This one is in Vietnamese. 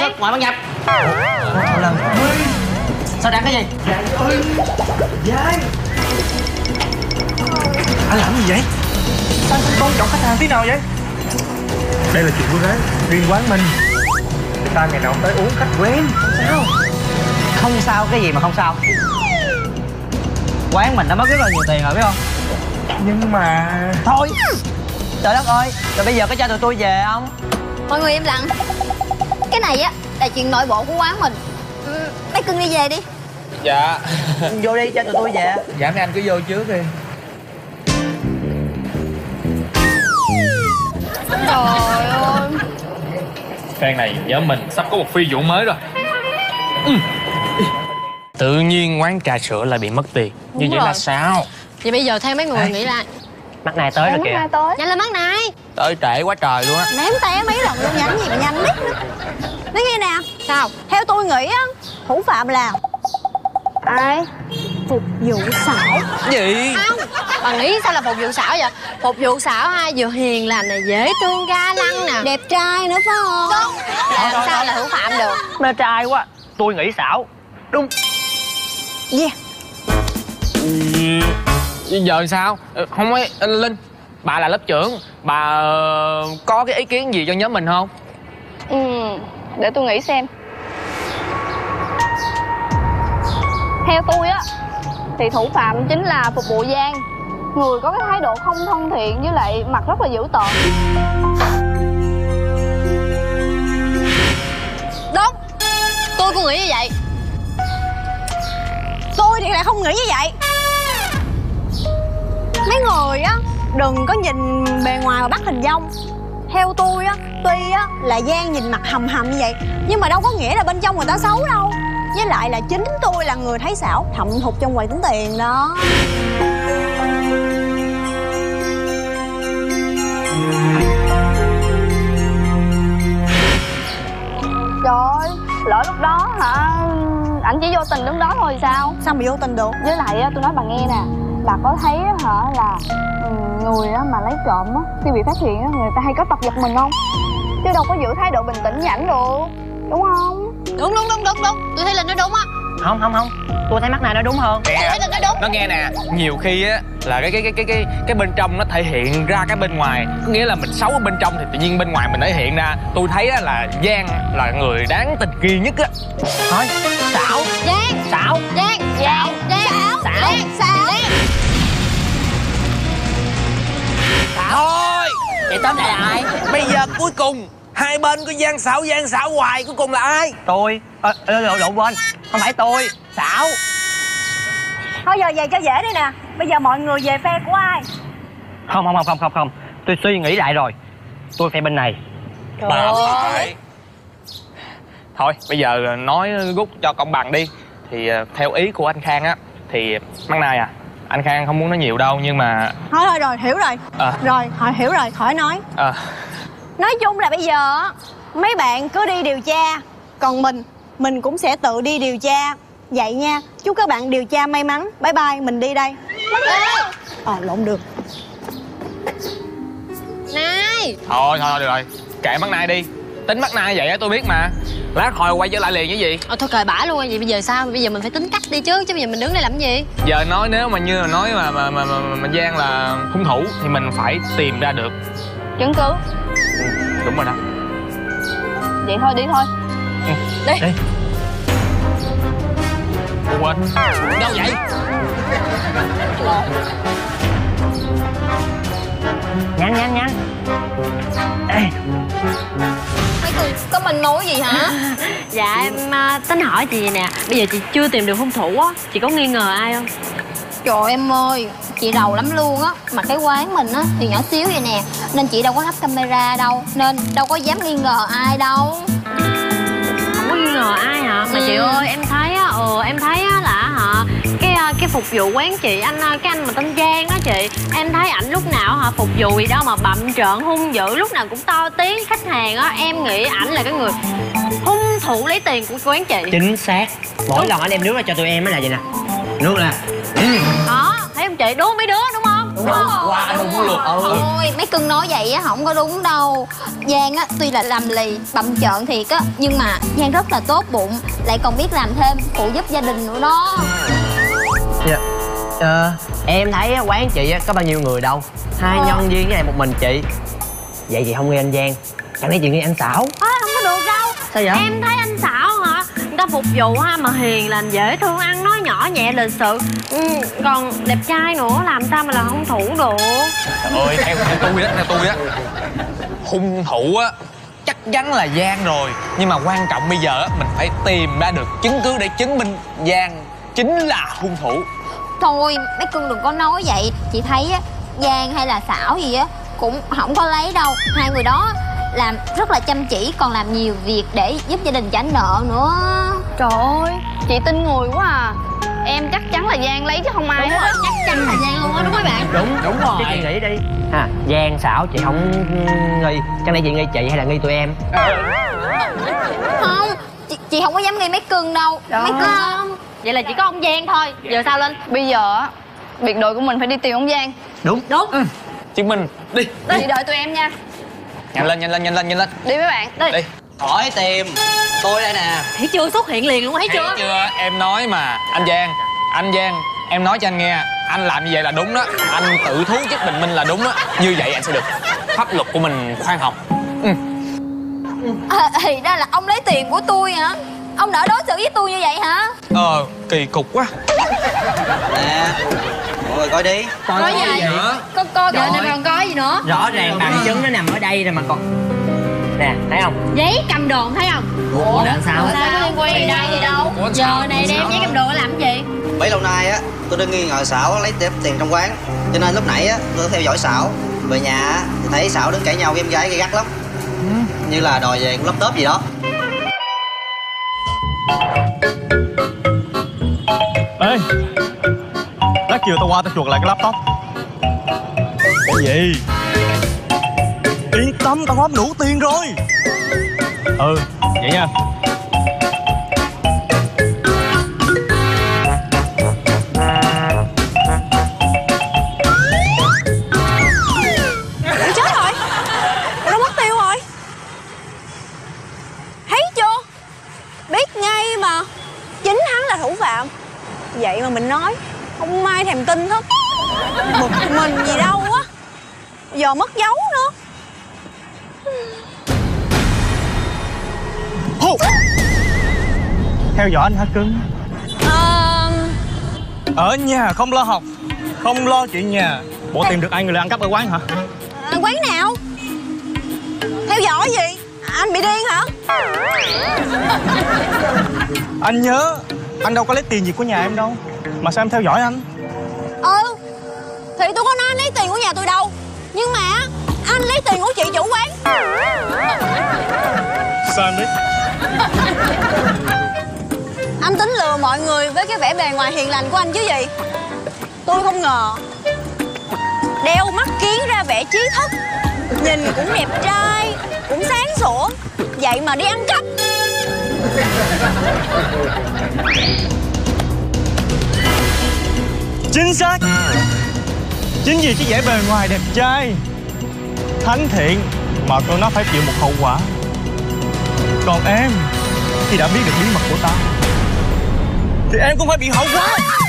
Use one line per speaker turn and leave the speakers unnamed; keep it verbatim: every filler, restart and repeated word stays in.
Sức ngoài băng nhập. Lần. Sao đang cái gì?
Giang ơi! Giang! Anh làm gì vậy? Sao anh không tôn trọng khách hàng tí nào vậy? Đây là chuyện của gái riêng quán mình. Người ta ngày nào tới uống khách quen. Sao?
Không sao cái gì mà không sao. Quán mình đã mất rất là nhiều tiền rồi biết không?
Nhưng mà...
Thôi. Trời đất ơi. Rồi bây giờ có cho tụi tôi về không?
Mọi người im lặng. Cái này á là chuyện nội bộ của quán mình. ừ, Mấy cưng đi về đi.
Dạ.
Vô đi cho tụi tôi về.
Dạ mấy anh cứ vô trước đi.
Trời ơi.
Phen này nhóm mình sắp có một phi vụ mới rồi. ừ. Tự nhiên quán trà sữa lại bị mất tiền. Như vậy là sao?
Vậy bây giờ theo mấy người nghĩ ra.
Mắt này tới rồi kìa.
Nhanh lên mắt này.
Tới trễ quá trời luôn á.
Ném té mấy lần luôn, nhanh gì mà nhanh nít nữa. Nói nghe nè. Sao? Theo tôi nghĩ á, thủ phạm là ai? Phục vụ xảo.
Gì?
Không, bà nghĩ sao là phục vụ xảo vậy? Phục vụ xảo ha, vừa hiền lành nè, dễ thương ga lăng nè,
Đẹp trai nữa phải không?
Đúng. Làm sao là thủ phạm được?
Mê trai quá. Tôi nghĩ xảo. Đúng.
Yeah.
Ừ, giờ sao? Không ấy, Linh, bà là lớp trưởng, bà có cái ý kiến gì cho nhóm mình không?
Ừ, để tôi nghĩ xem. Theo tôi á, thì thủ phạm chính là phục vụ Giang. Người có cái thái độ không thân thiện với lại mặt rất là dữ tợn.
Đúng. Tôi cũng nghĩ như vậy.
Tôi thì lại không nghĩ như vậy. Mấy người á, đừng có nhìn bề ngoài mà bắt hình dong. Theo tôi á, tuy á là Giang nhìn mặt hầm hầm như vậy, nhưng mà đâu có nghĩa là bên trong người ta xấu đâu. Với lại là chính tôi là người thấy xảo thậm thục trong quầy tính tiền đó.
Trời ơi, lỡ lúc đó hả, ảnh chỉ vô tình lúc đó thôi sao?
Sao mà vô tình được?
Với lại á, tôi nói bà nghe nè, bà có thấy á, hả là ừ, người á, mà lấy trộm á, khi bị phát hiện á, người ta hay có tập giật mình không? Chứ đâu có giữ thái độ bình tĩnh với ảnh được, đúng không?
Đúng đúng đúng đúng đúng. Tôi thấy là nó đúng á.
Không không không. Tôi thấy mắt này nó đúng hơn.
Tôi thấy là nó đúng.
Nó nghe nè, nhiều khi á là cái cái cái cái cái cái bên trong nó thể hiện ra cái bên ngoài. Có nghĩa là mình xấu ở bên trong thì tự nhiên bên ngoài mình thể hiện ra. Tôi thấy á là Giang là người đáng tình kia nhất á.
Thôi. Xảo.
Giang.
Xảo.
Giang. Giang. Giang.
Xảo. Xảo.
Thôi,
Vậy tóm lại là ai?
bây giờ cuối cùng hai bên có Giang xảo Giang xảo hoài, cuối cùng là ai?
Tôi. Ờ, lộ lộ quên. Không phải tôi. Xảo.
Thôi giờ về cho dễ đi nè. Bây giờ mọi người về phe của ai?
Không không không không không không. Tôi suy nghĩ lại rồi. Tôi phe bên này.
Bà phải. Thôi bây giờ nói rút cho công bằng đi. Thì theo ý của anh Khang á, thì Măng Này à, anh Khang không muốn nói nhiều đâu nhưng mà...
Thôi thôi rồi, hiểu rồi.
À.
Rồi, họ hiểu rồi, khỏi nói.
À.
Nói chung là bây giờ á, mấy bạn cứ đi điều tra. Còn mình, mình cũng sẽ tự đi điều tra. Vậy nha, chúc các bạn điều tra may mắn. Bye bye, mình đi đây. Ờ, à, lộn được.
Này.
Thôi thôi thôi được rồi, kệ Măng Này đi. Tính Măng Này vậy á tôi biết mà. Lát hồi quay trở lại liền cái gì.
Ờ thôi cời bả luôn. Vậy bây giờ sao? Bây giờ mình phải tính cách đi chứ. Chứ bây giờ mình đứng đây làm gì?
Giờ nói nếu mà như là nói mà mà mà, mà, mà Giang là hung thủ thì mình phải tìm ra được
Chứng cứ.
ừ, đúng rồi đó.
Vậy thôi đi thôi.
Ừ.
Đi,
đi.
Quên. Đâu vậy?
Nhanh nhanh nhanh. Ê.
Mấy người có mình nói gì hả?
Dạ em uh, tính hỏi chị nè. Bây giờ chị chưa tìm được hung thủ á, chị có nghi ngờ ai không?
Trời em ơi, chị đầu lắm luôn á. Mà cái quán mình á thì nhỏ xíu vậy nè, nên chị đâu có lắp camera đâu, nên đâu có dám nghi ngờ ai đâu.
Không có nghi ngờ ai hả? Mà
Ừ.
chị ơi em thấy á, ờ em thấy á là hả cái cái phục vụ quán chị anh cái anh mà tên Giang á chị, em thấy ảnh lúc nào hả phục vụ gì đâu mà bậm trợn hung dữ, lúc nào cũng to tiếng khách hàng á, em nghĩ ảnh là cái người hung thủ lấy tiền của quán chị.
Chính xác. Mỗi Đúng. lần anh đem nước ra cho tụi em á là vậy nè. Nước là
Đó, thấy không chị? Đúng mấy đứa đúng không? đúng rồi.
Quá đúng luôn. Ừ.
Ôi, mấy cưng nói vậy á không có đúng đâu. Giang á tuy là làm lì bậm trợn thiệt á, nhưng mà Giang rất là tốt bụng, lại còn biết làm thêm phụ giúp gia đình nữa đó.
Dạ. Ờ, em thấy á, quán chị á, có bao nhiêu người đâu. Hai
Ờ.
nhân viên với lại một mình chị. Vậy thì không nghi anh Giang, chẳng lẽ chị nghi anh Xảo?
À, không có được đâu.
Sao vậy?
Em thấy anh Xảo hả, người ta phục vụ ha mà hiền lành, dễ thương, ăn nói nhỏ nhẹ lịch sự, ừ, còn đẹp trai nữa, làm sao mà là hung thủ được.
Trời ơi, theo, theo tôi á, theo tôi á, hung thủ á chắc chắn là Giang rồi. Nhưng mà quan trọng bây giờ á, mình phải tìm ra được chứng cứ để chứng minh Giang chính là hung thủ.
Thôi mấy cưng đừng có nói vậy. Chị thấy á, Giang hay là Xảo gì á cũng không có lấy đâu. Hai người đó làm rất là chăm chỉ, còn làm nhiều việc để giúp gia đình trả nợ nữa.
Trời ơi, chị tin người quá à. Em chắc chắn là Giang lấy chứ không ai hết á.
Chắc chắn là Giang luôn á, đúng không bạn?
Đúng, đúng rồi. Chị nghĩ đi. À, Giang, Xảo chị không nghi. Chẳng lẽ chị nghi chị hay là nghi tụi em?
Không, chị, chị không có dám nghi mấy cưng đâu.
Đó.
Mấy cưng không.
Vậy là chỉ có ông Giang thôi. Giờ sao Linh?
Bây giờ á, biệt đội của mình phải đi tìm ông Giang.
Đúng.
Đúng.
Ừ. Chứng minh, đi.
Chị đợi tụi em nha.
Nhanh lên, nhanh lên, nhanh lên, nhanh lên.
Đi với bạn.
Đi.
Đi.
Khỏi tìm. Tôi đây nè.
Thấy chưa, xuất hiện liền luôn, thấy
Thấy
chưa?
chưa, em nói mà. Anh Giang, anh Giang, em nói cho anh nghe, anh làm như vậy là đúng đó. Anh tự thú chức bình minh là đúng đó. Như vậy anh sẽ được pháp luật của mình khoan hồng. Ừ.
À, thì ra là ông lấy tiền của tôi hả? Ông đỡ đối xử với tôi như vậy hả?
Ờ, kỳ cục quá.
Nè, mọi người coi đi.
Coi
Coi
gì?
gì nữa?
Có coi
Giờ này còn coi gì nữa?
Rõ ràng bằng chứng nó nằm ở đây rồi mà còn. Nè, thấy không?
Giấy cầm đồ thấy không?
Ủa, là sao?
Sao có liên quan gì đây gì đâu?
Ủa,
Giờ
sao?
này đem
Sao?
giấy cầm đồ làm cái gì?
Bấy lâu nay á, tôi đã nghi ngờ Xảo lấy tiếp tiền trong quán. Cho nên lúc nãy á, tôi theo dõi Xảo. Về nhà á, thì thấy Xảo đứng cãi nhau với em gái gay gắt lắm. Như là đòi về laptop gì đó.
Ê, lát chiều tao qua tao chuột lại cái laptop. Cái gì? Yên tâm, tao góp đủ tiền rồi. Ừ, vậy nha.
Ủa chết rồi, nó mất tiêu rồi. Thấy chưa, biết ngay mà. Chính hắn là thủ phạm. Vậy mà mình nói không ai thèm tin hết. Bực mình gì đâu á. Giờ mất dấu nữa.
Hù. Theo dõi anh hả cưng?
Ờ...
Ở nhà không lo học, không lo chuyện nhà. Bộ tìm được ai người là ăn cắp ở quán hả?
À, quán nào? Theo dõi gì? Anh bị điên hả?
Anh nhớ, anh đâu có lấy tiền gì của nhà em đâu. Mà sao em theo dõi anh?
Ừ, thì tôi có nói anh lấy tiền của nhà tôi đâu. Nhưng mà anh lấy tiền của chị chủ quán.
Sao em biết?
Anh tính lừa mọi người với cái vẻ bề ngoài hiền lành của anh chứ gì. Tôi không ngờ đeo mắt kiến ra vẻ trí thức, nhìn cũng đẹp trai, cũng sáng sủa, vậy mà đi ăn cắp.
Chính xác. Chính vì cái vẻ bề ngoài đẹp trai, thánh thiện mà tụi nó phải chịu một hậu quả. Còn em, khi đã biết được bí mật của tao thì em cũng phải bị hậu quả.